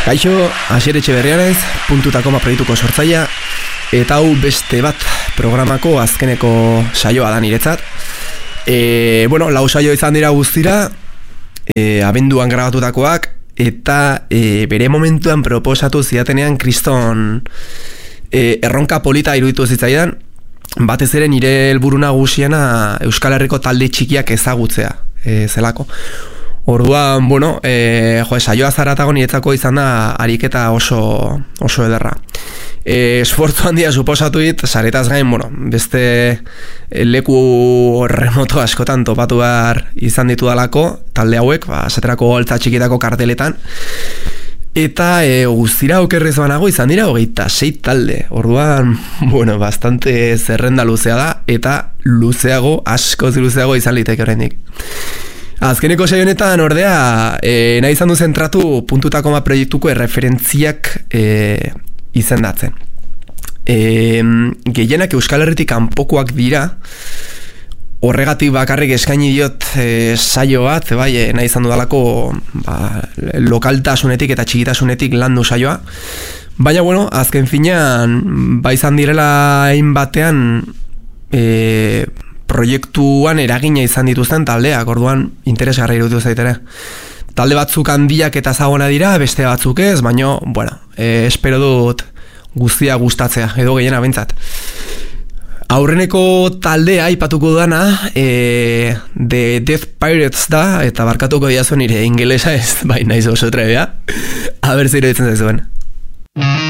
Kaixo, Asier Etxeberria naiz, Puntu.com proiektuko sortzailea, eta hau beste bat programako azkeneko saioa da niretzat. Lau saio izan dira guztira, abenduan grabatutakoak, eta bere momentuan proposatu zidatenean kriston erronka polita iruditu zitzaidan, batez ere nire helburu nagusiena Euskal Herriko talde txikiak ezagutzea zelako. Orduan, saioa zaratago niretzako izan da ariketa oso ederra. Esfortzu handia suposatu dit, saretaz gain, beste leku remoto askotan topatu behar izan ditu dalako, talde hauek, esaterako holtza txikitako karteletan. Eta guztira okerrez banago izan dira 26 talde. Orduan, bastante zerrenda luzea da, eta askoz luzeago izan liteke oraindik. Azkeneko saio honetan ordea, nahi izan du zentratu Puntu.com proiektuko erreferentziak izendatzen. Gehienak Euskal Herritik kanpokoak dira, horregatik bakarrik eskaini diot saio bat, nahi izan dudalako lokaltasunetik eta txikitasunetik landu saioa. Baina, azken finean, izan direla hain batean proiektuan eragina izan dituzten taldeak, orduan interesgarri iruditu zaitere. Talde batzuk handiak eta ezaguna dira, beste batzuk ez, baina, espero dut guztia gustatzea, edo gehiena behintzat. Aurreneko taldea aipatuko dana, The Death Pirates da, eta barkatuko diazu nire ingelesa ez, naiz oso trebea. Aber zire ditzen zaizuen.